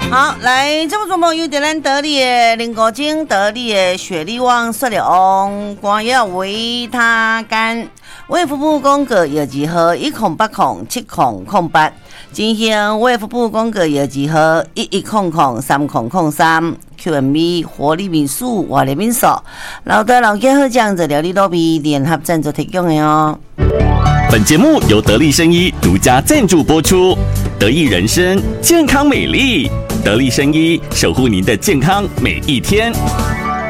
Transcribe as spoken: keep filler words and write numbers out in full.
好，来，这部节目由咱得力的林国精、得力的雪力旺、塑料王、光耀维他干、卫福部公告药剂号一空八空七空空八，进行卫福部公告药剂号一一空空三空空三 Q M B 活力民宿、活力民宿，老的老家好酱子料理罗比联合赞助提供的哦。 本节目由得力生医独家赞助播出，得意人生健康美丽，得力生医守护您的健康每一天。